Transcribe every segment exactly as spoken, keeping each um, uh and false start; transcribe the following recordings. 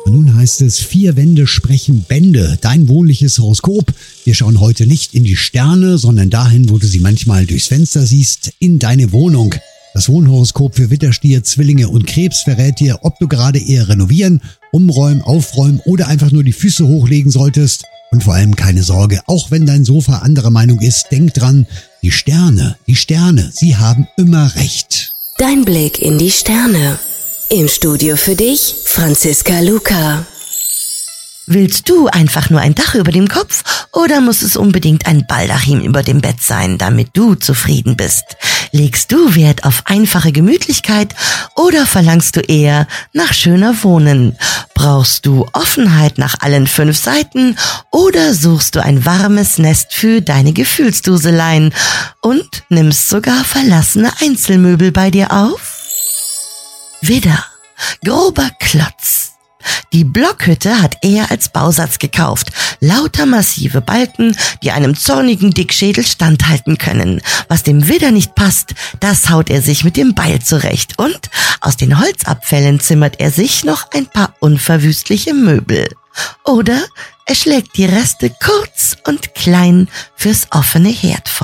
Und nun heißt es, vier Wände sprechen Bände, dein wohnliches Horoskop. Wir schauen heute nicht in die Sterne, sondern dahin, wo du sie manchmal durchs Fenster siehst, in deine Wohnung. Das Wohnhoroskop für Widderstier, Zwillinge und Krebs verrät dir, ob du gerade eher renovieren, umräumen, aufräumen oder einfach nur die Füße hochlegen solltest. Und vor allem keine Sorge, auch wenn dein Sofa anderer Meinung ist, denk dran, die Sterne, die Sterne, sie haben immer recht. Dein Blick in die Sterne. Im Studio für dich, Franziska Luca. Willst du einfach nur ein Dach über dem Kopf oder muss es unbedingt ein Baldachin über dem Bett sein, damit du zufrieden bist? Legst du Wert auf einfache Gemütlichkeit oder verlangst du eher nach schöner Wohnen? Brauchst du Offenheit nach allen fünf Seiten oder suchst du ein warmes Nest für deine Gefühlsduseleien und nimmst sogar verlassene Einzelmöbel bei dir auf? Widder, grober Klotz. Die Blockhütte hat er als Bausatz gekauft. Lauter massive Balken, die einem zornigen Dickschädel standhalten können. Was dem Widder nicht passt, das haut er sich mit dem Beil zurecht. Und aus den Holzabfällen zimmert er sich noch ein paar unverwüstliche Möbel. Oder er schlägt die Reste kurz und klein fürs offene Herdfeuer.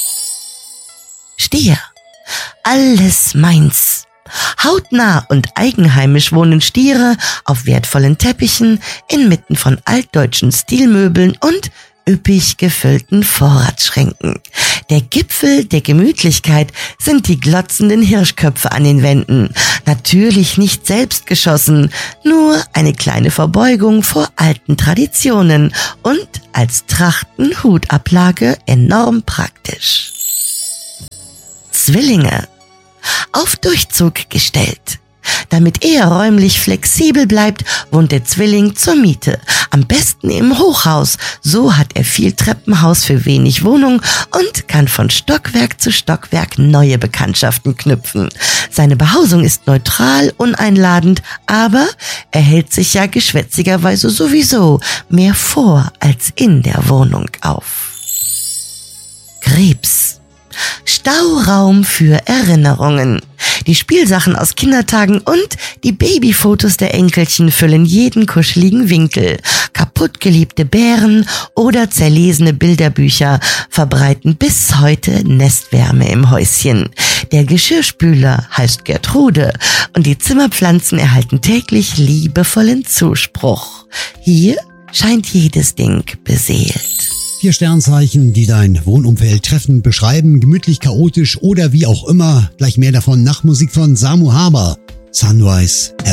Stier, alles meins. Hautnah und eigenheimisch wohnen Stiere auf wertvollen Teppichen inmitten von altdeutschen Stilmöbeln und üppig gefüllten Vorratsschränken. Der Gipfel der Gemütlichkeit sind die glotzenden Hirschköpfe an den Wänden. Natürlich nicht selbst geschossen, nur eine kleine Verbeugung vor alten Traditionen und als Trachten-Hutablage enorm praktisch. Zwillinge. Auf Durchzug gestellt. Damit er räumlich flexibel bleibt, wohnt der Zwilling zur Miete. Am besten im Hochhaus. So hat er viel Treppenhaus für wenig Wohnung und kann von Stockwerk zu Stockwerk neue Bekanntschaften knüpfen. Seine Behausung ist neutral, uneinladend, aber er hält sich ja geschwätzigerweise sowieso mehr vor als in der Wohnung auf. Krebs. Stauraum für Erinnerungen. Die Spielsachen aus Kindertagen und die Babyfotos der Enkelchen füllen jeden kuscheligen Winkel. Kaputtgeliebte Bären oder zerlesene Bilderbücher verbreiten bis heute Nestwärme im Häuschen. Der Geschirrspüler heißt Gertrude und die Zimmerpflanzen erhalten täglich liebevollen Zuspruch. Hier scheint jedes Ding beseelt. Vier Sternzeichen, die dein Wohnumfeld treffend beschreiben, gemütlich, chaotisch oder wie auch immer. Gleich mehr davon nach Musik von Samu Haber. Sunrise Ever.